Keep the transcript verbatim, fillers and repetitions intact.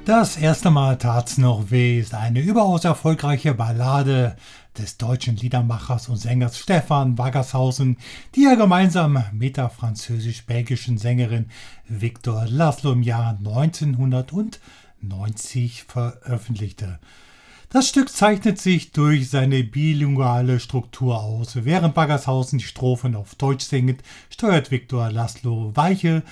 Das erste Mal tat's noch weh ist eine überaus erfolgreiche Ballade des deutschen Liedermachers und Sängers Stefan Waggershausen, die er gemeinsam mit der französisch-belgischen Sängerin Victor Laszlo im Jahr neunzehnhundertneunzig veröffentlichte. Das Stück zeichnet sich durch seine bilinguale Struktur aus. Während Waggershausen die Strophen auf Deutsch singt, steuert Victor Laszlo weiche